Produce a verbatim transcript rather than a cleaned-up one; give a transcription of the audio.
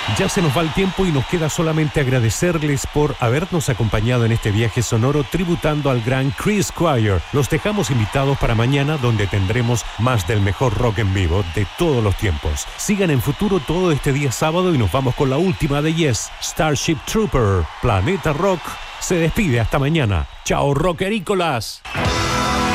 Ya se nos va el tiempo y nos queda solamente agradecerles por habernos acompañado en este viaje sonoro tributando al gran Chris Squire. Los dejamos invitados para mañana, donde tendremos más del mejor rock en vivo de todos los tiempos. Sigan en Futuro todo este día sábado y nos vamos con la última de Yes, Starship Trooper. Planeta Rock se despide hasta mañana. Chao, rockerícolas.